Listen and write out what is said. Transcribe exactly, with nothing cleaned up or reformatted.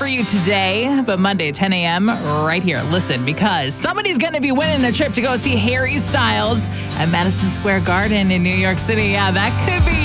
for you today, but Monday, ten a.m. right here. Listen, because somebody's going to be winning a trip to go see Harry Styles at Madison Square Garden in New York City. Yeah, that could be